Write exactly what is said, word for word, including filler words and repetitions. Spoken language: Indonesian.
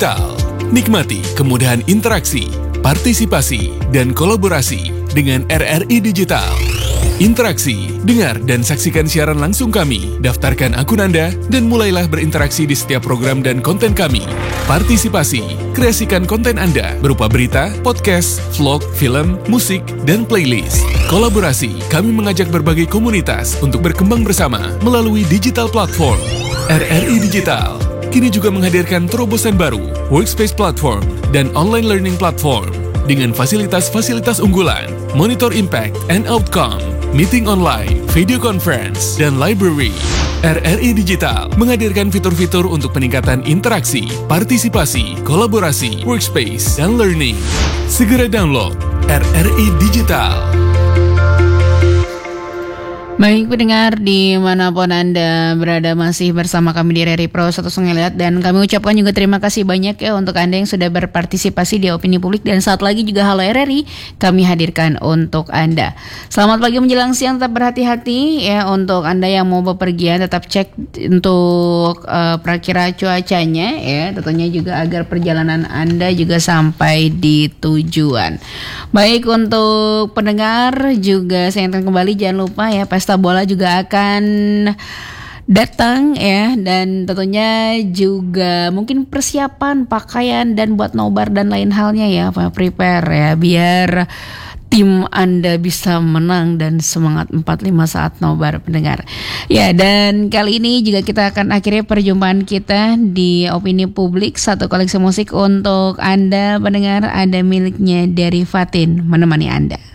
Digital. Nikmati kemudahan interaksi, partisipasi, dan kolaborasi dengan R R I Digital. Interaksi, dengar dan saksikan siaran langsung kami, daftarkan akun Anda, dan mulailah berinteraksi di setiap program dan konten kami. Partisipasi, kreasikan konten Anda berupa berita, podcast, vlog, film, musik, dan playlist. Kolaborasi, kami mengajak berbagai komunitas untuk berkembang bersama melalui digital platform. R R I Digital kini juga menghadirkan terobosan baru, workspace platform, dan online learning platform dengan fasilitas-fasilitas unggulan, monitor impact and outcome, meeting online, video conference, dan library. R R I Digital menghadirkan fitur-fitur untuk peningkatan interaksi, partisipasi, kolaborasi, workspace, dan learning. Segera download R R I Digital. Baik pendengar dimanapun Anda berada, masih bersama kami di R R I Pro satu Ngeliat, dan kami ucapkan juga terima kasih banyak ya untuk Anda yang sudah berpartisipasi di opini publik, dan saat lagi juga Halo R R I kami hadirkan untuk Anda. Selamat pagi menjelang siang, tetap berhati-hati ya. Untuk Anda yang mau bepergian tetap cek untuk uh, prakira cuacanya ya, tentunya juga agar perjalanan Anda juga sampai di tujuan. Baik, untuk pendengar juga saya ingatkan kembali, jangan lupa ya, pesta bola juga akan datang ya, dan tentunya juga mungkin persiapan pakaian dan buat nobar dan lain halnya ya, prepare ya biar tim Anda bisa menang dan semangat empat puluh lima saat nobar pendengar. Ya, dan kali ini juga kita akan akhiri perjumpaan kita di opini publik, satu koleksi musik untuk Anda pendengar, ada miliknya dari Fatin menemani Anda.